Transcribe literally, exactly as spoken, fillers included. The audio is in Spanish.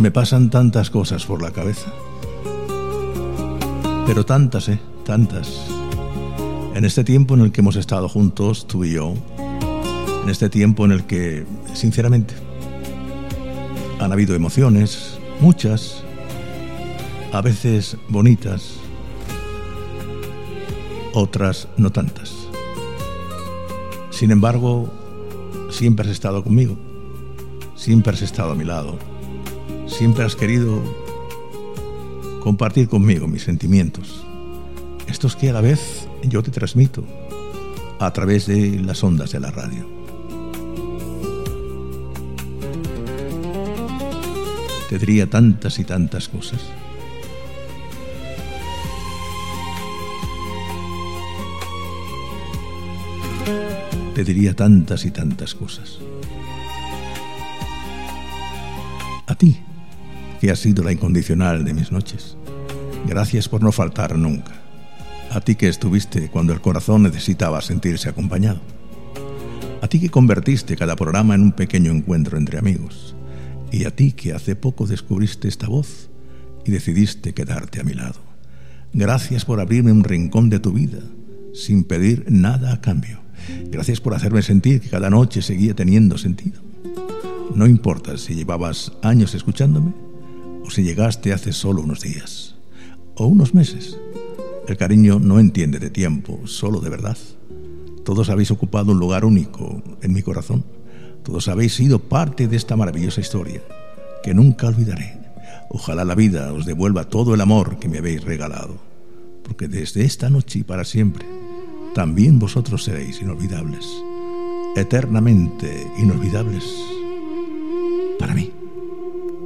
Me pasan tantas cosas por la cabeza, pero tantas, eh, tantas. En este tiempo en el que hemos estado juntos, tú y yo, en este tiempo en el que, sinceramente, han habido emociones, muchas, a veces bonitas, otras no tantas. Sin embargo, siempre has estado conmigo, siempre has estado a mi lado, siempre has querido compartir conmigo mis sentimientos, estos que a la vez yo te transmito a través de las ondas de la radio. Te diría tantas y tantas cosas. Te diría tantas y tantas cosas. A ti, que has sido la incondicional de mis noches. Gracias por no faltar nunca. A ti que estuviste cuando el corazón necesitaba sentirse acompañado. A ti que convertiste cada programa en un pequeño encuentro entre amigos. Y a ti que hace poco descubriste esta voz y decidiste quedarte a mi lado. Gracias por abrirme un rincón de tu vida sin pedir nada a cambio. Gracias por hacerme sentir que cada noche seguía teniendo sentido. No importa si llevabas años escuchándome o si llegaste hace solo unos días o unos meses. El cariño no entiende de tiempo, solo de verdad. Todos habéis ocupado un lugar único en mi corazón. Todos habéis sido parte de esta maravillosa historia que nunca olvidaré. Ojalá la vida os devuelva todo el amor que me habéis regalado, porque desde esta noche y para siempre también vosotros seréis inolvidables, eternamente inolvidables.